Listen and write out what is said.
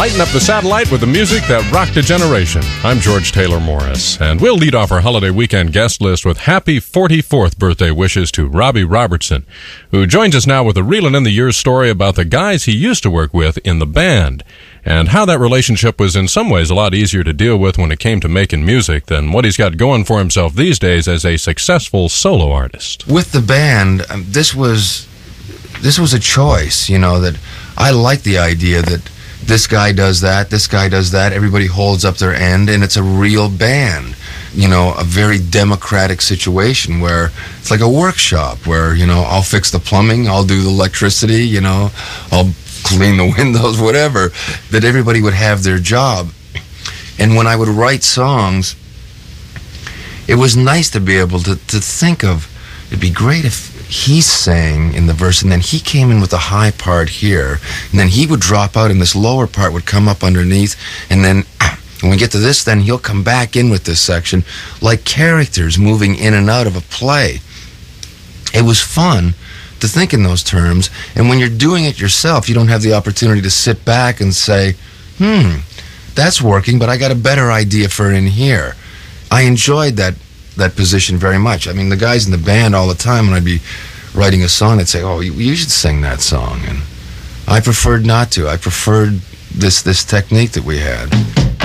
Lighten up the satellite with the music that rocked a generation. I'm George Taylor Morris, and we'll lead off our holiday weekend guest list with happy 44th birthday wishes to Robbie Robertson, who joins us now with a reelin' in the years story about the guys he used to work with in the band, and how that relationship was in some ways a lot easier to deal with when it came to making music than what he's got going for himself these days as a successful solo artist. With the band, this was a choice, that I like the idea that this guy does that, this guy does that, everybody holds up their end, and it's a real band. A very democratic situation where it's like a workshop where, I'll fix the plumbing, I'll do the electricity, I'll clean the windows, whatever, that everybody would have their job. And when I would write songs, it was nice to be able to think of, it'd be great if he sang in the verse, and then he came in with the high part here, and then he would drop out, and this lower part would come up underneath, and then when we get to this, then he'll come back in with this section, like characters moving in and out of a play. It was fun to think in those terms, and when you're doing it yourself, you don't have the opportunity to sit back and say, that's working, but I got a better idea for in here. I enjoyed that position very much. I mean, the guys in the band all the time, when I'd be writing a song, they'd say, you should sing that song. And I preferred not to. I preferred this technique that we had.